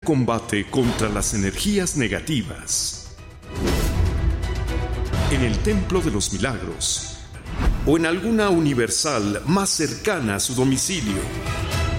combate contra las energías negativas. En el Templo de los Milagros o en alguna universal más cercana a su domicilio.